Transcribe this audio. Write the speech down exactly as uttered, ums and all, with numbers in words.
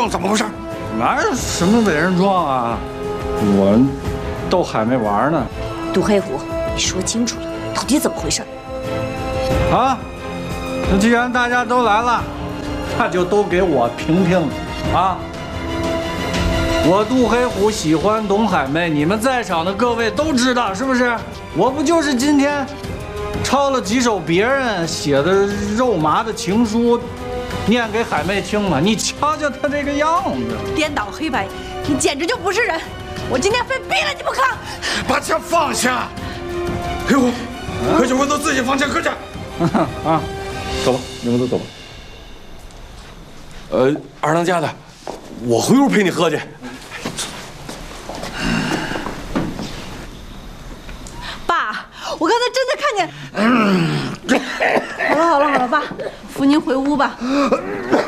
撞，怎么回事？ 哪有什么被人撞啊？我都还没玩呢。 杜黑虎，你说清楚了，到底怎么回事？ 啊，那既然大家都来了，那就都给我评评啊！我杜黑虎喜欢董海妹，你们在场的各位都知道是不是？我不就是今天抄了几首别人写的肉麻的情书，念给海妹听吗？你瞧瞧他这个样子， 颠倒黑白，你简直就不是人！我今天非逼了你不可！ 把枪放下！黑虎，快去回头自己房间喝去。 啊，走吧，你们都走吧。 呃，二当家的，我回屋陪你喝去。 爸，我刚才真的看见。好了好了好了，爸，扶您回屋吧。